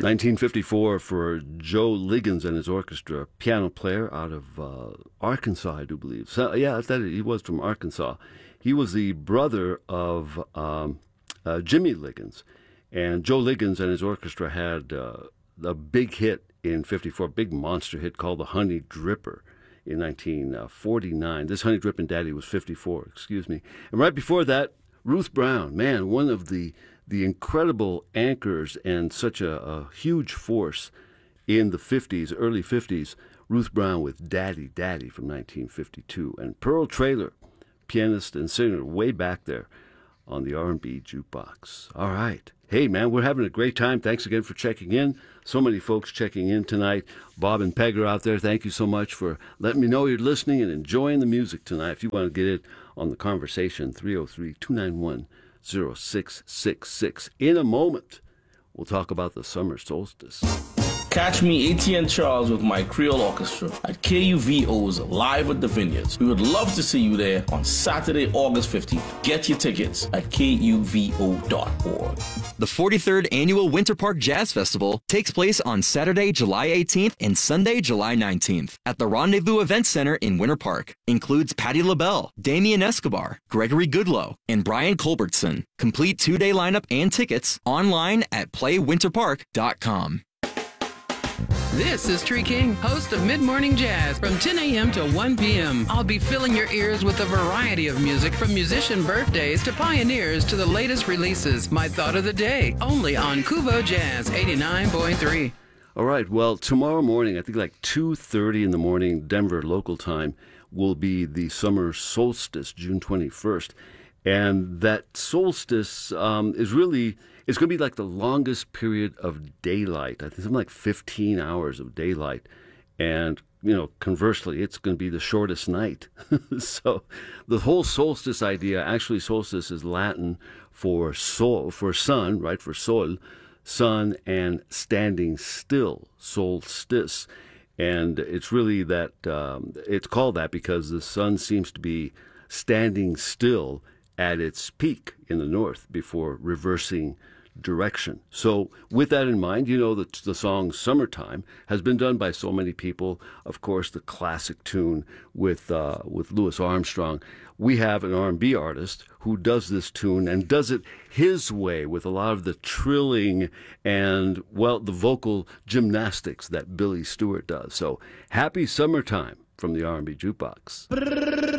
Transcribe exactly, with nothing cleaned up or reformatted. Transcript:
nineteen fifty-four for Joe Liggins and his orchestra, piano player out of uh, Arkansas, I do believe. So, yeah, that, he was from Arkansas. He was the brother of um, uh, Jimmy Liggins. And Joe Liggins and his orchestra had uh, a big hit in fifty-four, big monster hit called The Honey Dripper in nineteen forty-nine. This Honey Drippin' Daddy was fifty-four, excuse me. And right before that, Ruth Brown, man, one of the the incredible anchors and such a, a huge force in the fifties, early fifties, Ruth Brown with Daddy, Daddy from nineteen fifty-two. And Pearl Traylor, pianist and singer way back there on the R and B Jukebox. All right. Hey, man, we're having a great time. Thanks again for checking in. So many folks checking in tonight. Bob and Peg are out there. Thank you so much for letting me know you're listening and enjoying the music tonight. If you want to get it on the conversation, three oh three, two nine one, oh six six six. In a moment, we'll talk about the summer solstice. Catch me, A T N Charles, with my Creole Orchestra at K U V O's Live at the Vineyards. We would love to see you there on Saturday, August fifteenth. Get your tickets at K U V O dot org. The forty-third Annual Winter Park Jazz Festival takes place on Saturday, July eighteenth and Sunday, July nineteenth at the Rendezvous Event Center in Winter Park. Includes Patti LaBelle, Damien Escobar, Gregory Goodloe, and Brian Culbertson. Complete two-day lineup and tickets online at play winter park dot com. This is Tree King, host of Mid-Morning Jazz from ten a.m. to one p.m. I'll be filling your ears with a variety of music from musician birthdays to pioneers to the latest releases. My thought of the day, only on Kuvo Jazz eighty-nine point three. All right, well, tomorrow morning, I think like two thirty in the morning, Denver local time, will be the summer solstice, June twenty-first. And that solstice um, is really, it's going to be like the longest period of daylight. I think something like fifteen hours of daylight. And, you know, conversely, it's going to be the shortest night. So the whole solstice idea, actually solstice is Latin for sol, for sun, right, for sol, sun, and standing still, solstice. And it's really that, um, it's called that because the sun seems to be standing still at its peak in the north before reversing direction. So with that in mind, you know that the song Summertime has been done by so many people. Of course, the classic tune with uh, with Louis Armstrong. We have an R and B artist who does this tune and does it his way with a lot of the trilling and, well, the vocal gymnastics that Billy Stewart does. So happy Summertime from the R and B Jukebox.